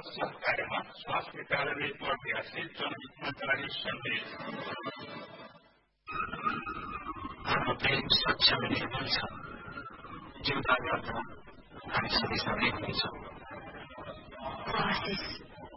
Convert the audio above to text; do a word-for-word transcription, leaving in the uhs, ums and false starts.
सब कार्यमा स्वास्थ्य कार्यालय प्रयासले जनहितकारी सन्देश हाम्रो प्रेम स्वच्छ निर्मल छ जिउँदा गर्दा हामी सधैँ सँगै हुनेछौँ।